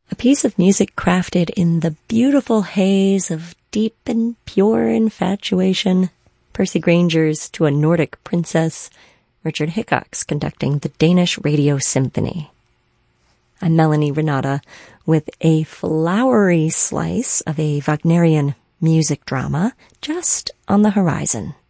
A piece of music crafted in the beautiful haze of deep and pure infatuation. Percy Granger's To a Nordic Princess. Richard Hickox conducting the Danish Radio Symphony. I'm Melanie Renata with a flowery slice of a Wagnerian music drama just on the horizon.